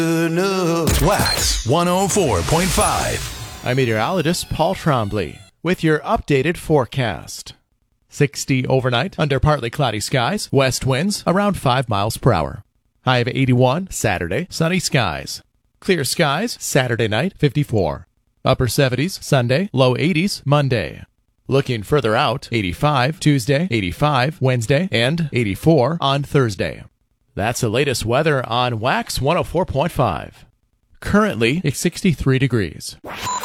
Wax 104.5. I'm meteorologist Paul Trombley with your updated forecast. 60 overnight under partly cloudy skies, west winds around 5 miles per hour. High of 81 Saturday, sunny skies. Clear skies Saturday night, 54. Upper 70s Sunday, low 80s Monday. Looking further out, 85 Tuesday, 85 Wednesday, and 84 on Thursday. That's the latest weather on Wax 104.5. Currently, it's 63 degrees.